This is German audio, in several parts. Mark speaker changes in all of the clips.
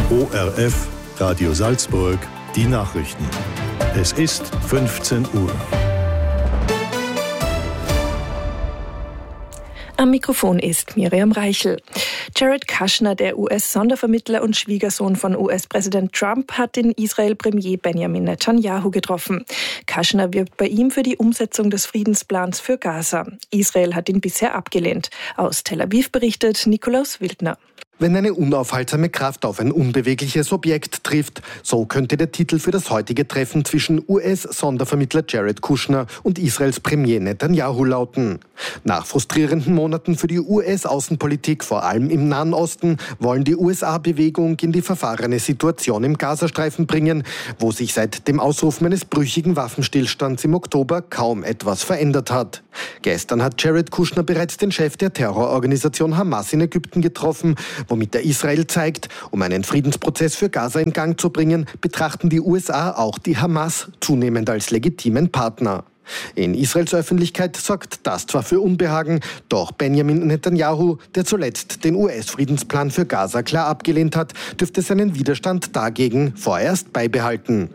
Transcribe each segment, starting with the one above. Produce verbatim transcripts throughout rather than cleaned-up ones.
Speaker 1: O R F, Radio Salzburg, die Nachrichten. Es ist fünfzehn Uhr.
Speaker 2: Am Mikrofon ist Miriam Reichel. Jared Kushner, der U S-Sondervermittler und Schwiegersohn von U S-Präsident Trump, hat den Israel-Premier Benjamin Netanyahu getroffen. Kushner wirbt bei ihm für die Umsetzung des Friedensplans für Gaza. Israel hat ihn bisher abgelehnt. Aus Tel Aviv berichtet Nikolaus Wildner.
Speaker 3: Wenn eine unaufhaltsame Kraft auf ein unbewegliches Objekt trifft, so könnte der Titel für das heutige Treffen zwischen U S-Sondervermittler Jared Kushner und Israels Premier Netanyahu lauten. Nach frustrierenden Monaten für die U S-Außenpolitik, vor allem im Nahen Osten, wollen die U S A Bewegung in die verfahrene Situation im Gazastreifen bringen, wo sich seit dem Ausrufen eines brüchigen Waffenstillstands im Oktober kaum etwas verändert hat. Gestern hat Jared Kushner bereits den Chef der Terrororganisation Hamas in Ägypten getroffen, womit er Israel zeigt, um einen Friedensprozess für Gaza in Gang zu bringen, betrachten die U S A auch die Hamas zunehmend als legitimen Partner. In Israels Öffentlichkeit sorgt das zwar für Unbehagen, doch Benjamin Netanyahu, der zuletzt den U S-Friedensplan für Gaza klar abgelehnt hat, dürfte seinen Widerstand dagegen vorerst beibehalten.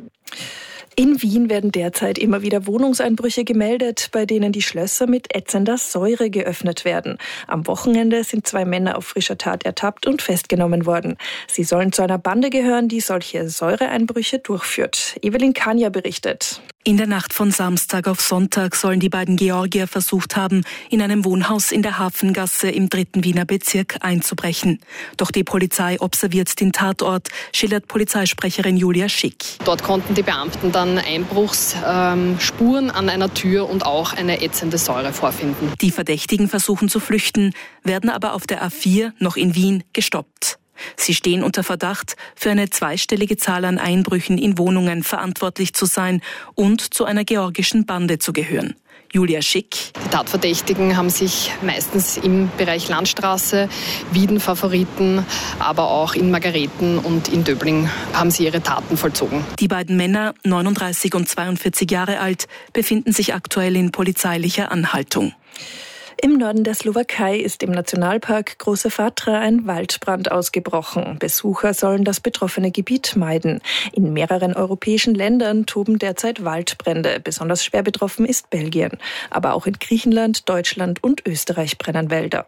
Speaker 2: In Wien werden derzeit immer wieder Wohnungseinbrüche gemeldet, bei denen die Schlösser mit ätzender Säure geöffnet werden. Am Wochenende sind zwei Männer auf frischer Tat ertappt und festgenommen worden. Sie sollen zu einer Bande gehören, die solche Säureeinbrüche durchführt. Evelyn Kania berichtet.
Speaker 4: In der Nacht von Samstag auf Sonntag sollen die beiden Georgier versucht haben, in einem Wohnhaus in der Hafengasse im dritten Wiener Bezirk einzubrechen. Doch die Polizei observiert den Tatort, schildert Polizeisprecherin Julia Schick.
Speaker 5: Dort konnten die Beamten dann Einbruchsspuren an einer Tür und auch eine ätzende Säure vorfinden.
Speaker 4: Die Verdächtigen versuchen zu flüchten, werden aber auf der A vier noch in Wien gestoppt. Sie stehen unter Verdacht, für eine zweistellige Zahl an Einbrüchen in Wohnungen verantwortlich zu sein und zu einer georgischen Bande zu gehören. Julia Schick.
Speaker 5: Die Tatverdächtigen haben sich meistens im Bereich Landstraße, Wieden Favoriten, aber auch in Margareten und in Döbling haben sie ihre Taten vollzogen.
Speaker 4: Die beiden Männer, neununddreißig und zweiundvierzig Jahre alt, befinden sich aktuell in polizeilicher Anhaltung.
Speaker 2: Im Norden der Slowakei ist im Nationalpark Große Fatra ein Waldbrand ausgebrochen. Besucher sollen das betroffene Gebiet meiden. In mehreren europäischen Ländern toben derzeit Waldbrände. Besonders schwer betroffen ist Belgien. Aber auch in Griechenland, Deutschland und Österreich brennen Wälder.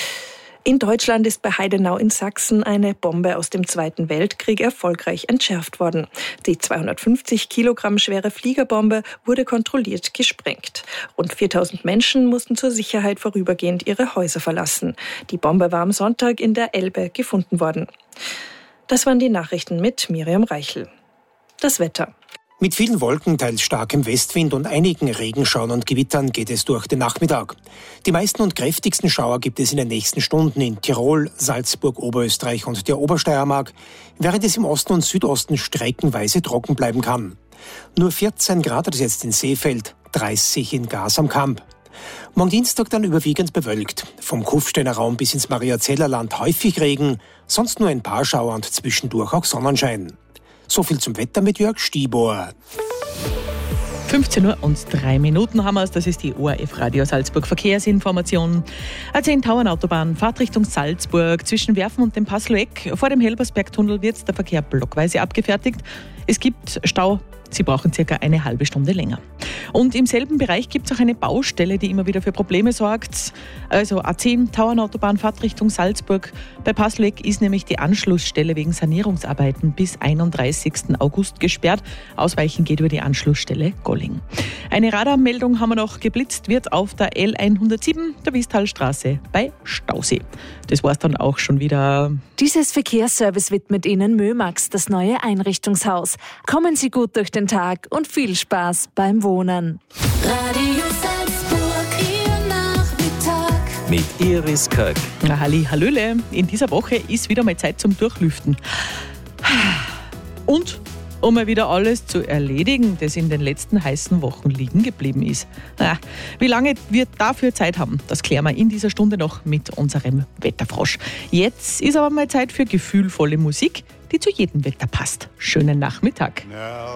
Speaker 2: In Deutschland ist bei Heidenau in Sachsen eine Bombe aus dem Zweiten Weltkrieg erfolgreich entschärft worden. Die zweihundertfünfzig Kilogramm schwere Fliegerbombe wurde kontrolliert gesprengt. Rund viertausend Menschen mussten zur Sicherheit vorübergehend ihre Häuser verlassen. Die Bombe war am Sonntag in der Elbe gefunden worden. Das waren die Nachrichten mit Miriam Reichel. Das Wetter.
Speaker 6: Mit vielen Wolken, teils starkem Westwind und einigen Regenschauern und Gewittern geht es durch den Nachmittag. Die meisten und kräftigsten Schauer gibt es in den nächsten Stunden in Tirol, Salzburg, Oberösterreich und der Obersteiermark, während es im Osten und Südosten streckenweise trocken bleiben kann. Nur vierzehn Grad hat es jetzt in Seefeld, dreißig in Gars am Kamp. Morgen Dienstag dann überwiegend bewölkt. Vom Kufsteiner Raum bis ins Mariazellerland häufig Regen, sonst nur ein paar Schauer und zwischendurch auch Sonnenschein. So viel zum Wetter mit Jörg Stibor.
Speaker 7: fünfzehn Uhr und drei Minuten haben wir es. Das ist die O R F Radio Salzburg Verkehrsinformation. A zehn Tauernautobahn, Fahrtrichtung Salzburg zwischen Werfen und dem Passloeck. Vor dem Helbersbergtunnel wird der Verkehr blockweise abgefertigt. Es gibt Stau. Sie brauchen circa eine halbe Stunde länger. Und im selben Bereich gibt es auch eine Baustelle, die immer wieder für Probleme sorgt. Also A zehn Tauernautobahn, Fahrtrichtung Salzburg. Bei Passloeck ist nämlich die Anschlussstelle wegen Sanierungsarbeiten bis einunddreißigsten August gesperrt. Ausweichen geht über die Anschlussstelle Golling. Eine Radarmeldung haben wir noch. Geblitzt wird auf der L hundertsieben, der Wiestalstraße bei Stausee. Das war's dann auch schon wieder.
Speaker 8: Dieses Verkehrsservice widmet Ihnen Mömax, das neue Einrichtungshaus. Kommen Sie gut durch den Tag und viel Spaß beim Wohnen.
Speaker 9: Radio Salzburg, Ihr Nachmittag.
Speaker 10: Mit Iris Köck.
Speaker 7: Na, Halli, hallöle. In dieser Woche ist wieder mal Zeit zum Durchlüften. Und um mal wieder alles zu erledigen, das in den letzten heißen Wochen liegen geblieben ist. Na, wie lange wir dafür Zeit haben, das klären wir in dieser Stunde noch mit unserem Wetterfrosch. Jetzt ist aber mal Zeit für gefühlvolle Musik, die zu jedem Wetter passt. Schönen Nachmittag.
Speaker 11: Now